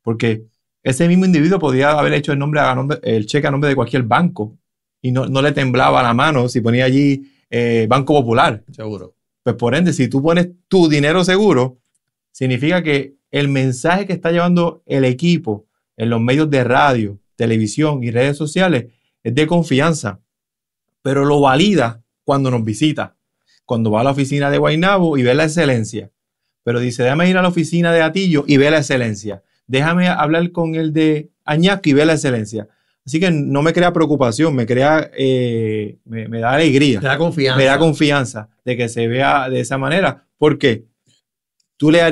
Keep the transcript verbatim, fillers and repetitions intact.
porque ese mismo individuo podía haber hecho el, nombre a nombre, el cheque a nombre de cualquier banco y no, no le temblaba la mano si ponía allí eh, Banco Popular. Seguro. Pues por ende, si tú pones tu dinero seguro, significa que el mensaje que está llevando el equipo en los medios de radio, televisión y redes sociales es de confianza, pero lo valida cuando nos visita, cuando va a la oficina de Guaynabo y ve la excelencia. Pero dice, déjame ir a la oficina de Atillo y ve la excelencia. Déjame hablar con el de Añasco y ve la excelencia. Así que no me crea preocupación, me crea, eh, me, me da alegría. Me da confianza. Me da confianza de que se vea de esa manera. ¿Por qué? Tú le